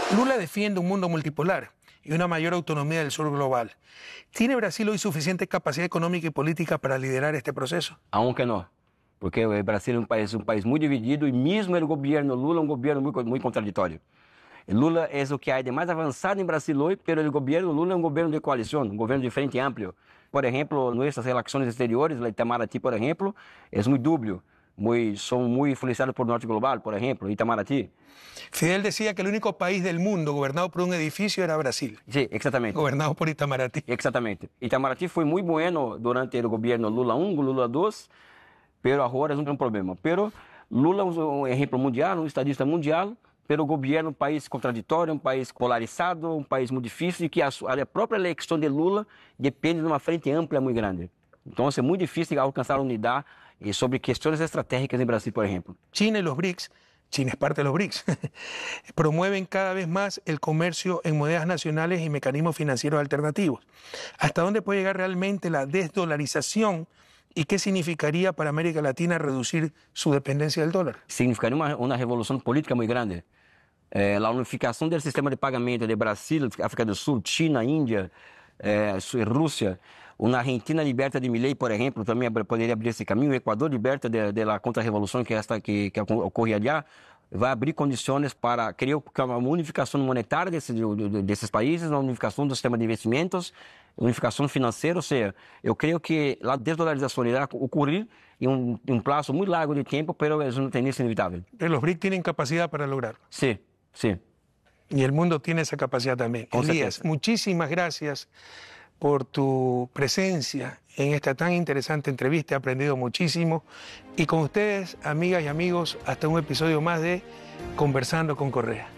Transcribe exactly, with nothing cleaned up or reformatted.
Lula defiende un mundo multipolar y una mayor autonomía del sur global. ¿Tiene Brasil hoy suficiente capacidad económica y política para liderar este proceso? Aunque no, porque o Brasil é um país, um país muito dividido e mesmo o governo Lula é um governo muito, muito contraditório. Lula é o que há de mais avançado em Brasil hoje, mas o governo Lula é um governo de coalição, um governo de frente amplo. Por exemplo, nossas relações exteriores, o Itamaraty, por exemplo, é muito dúbio. Muy, son muy influenciados por el norte global, por ejemplo, Itamaraty. Fidel decía que el único país del mundo gobernado por un edificio era Brasil. Sí, exactamente. Gobernado por Itamaraty. Exactamente. Itamaraty fue muy bueno durante el gobierno Lula uno, Lula dos, pero ahora es un problema. Pero Lula es un ejemplo mundial, un estadista mundial, pero o governo é um país contraditório, um país polarizado, um país muito difícil e que a, a própria eleição de Lula depende de uma frente ampla muito grande. Então é muito difícil alcançar unidade sobre questões estratégicas em Brasil, por ejemplo. China y los BRICS, China es parte de los BRICS, promueven cada vez más el comercio en monedas nacionales y mecanismos financieros alternativos. ¿Hasta dónde puede llegar realmente la desdolarización y qué significaría para América Latina reducir su dependencia del dólar? Significaría una, una revolución política muy grande. Eh, la unificación del sistema de pagamento de Brasil, África del Sur, China, Índia, eh, Rússia, uma Argentina liberta de Milei, por exemplo, também poderia abrir esse caminho. O Equador liberta de, de la contra-revolução que, esta, que, que ocorre allá, vai abrir condições para criar uma unificação monetária desse, de, desses países, uma unificação do sistema de investimentos, unificação financeira. Ou seja, eu creio que a desdolarização irá ocorrer em um, em um prazo muito largo de tempo, mas é uma tendência inevitável. Los BRICS tienen capacidad para lograrlo. Sí, sí. Y el mundo tiene esa capacidad también. Con Elías, certeza. muchísimas gracias por tu presencia en esta tan interesante entrevista. He aprendido muchísimo. Y con ustedes, amigas y amigos, hasta un episodio más de Conversando con Correa.